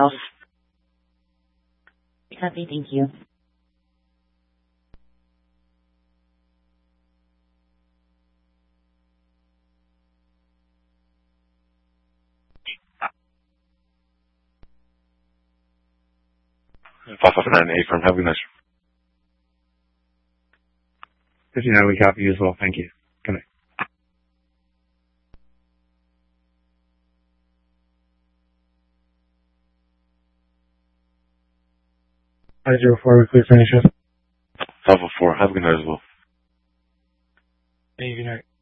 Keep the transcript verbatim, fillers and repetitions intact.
house. Copy, thank you. five five nine eight from have a good night. fifty-nine, we copy you as well. Thank you. Good night. five zero four, we clear for any shift. five oh four, have a good night as well. Hey, good night.